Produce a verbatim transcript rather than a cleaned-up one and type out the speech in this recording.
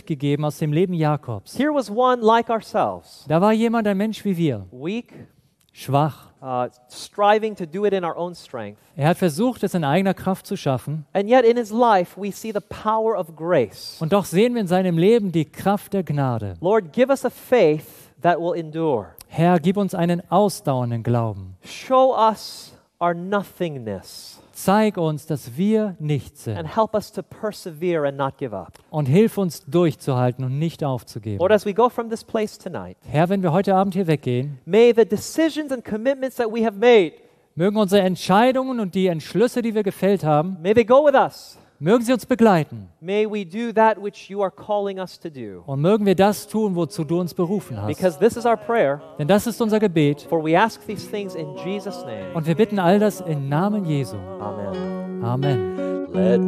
mitgegeben aus dem Leben Jakobs. Here was one like ourselves, Da war jemand, ein Mensch wie wir, weak, schwach. uh, striving to do it in our own strength. Er hat versucht, es in eigener Kraft zu schaffen. And yet in his life we see the power of grace. Und doch sehen wir in seinem Leben die Kraft der Gnade. Lord, give us a faith that will endure. Herr, gib uns einen ausdauernden Glauben. Show us our nothingness Zeig uns, dass wir nichts and sind. help us to persevere and not give up. Und hilf uns durchzuhalten und nicht aufzugeben. Lord, as we go from this place tonight, Herr, wenn wir heute Abend hier weggehen, may the decisions and commitments that we have made, mögen unsere Entscheidungen und die Entschlüsse, die wir gefällt haben, may they go with us. mögen sie uns begleiten. May we do that which you are calling us to do. Und mögen wir das tun, wozu du uns berufen hast. Because this is our prayer, Denn das ist unser Gebet. for we ask these things in Jesus' name. Und wir bitten all das im Namen Jesu. Amen. Amen. Let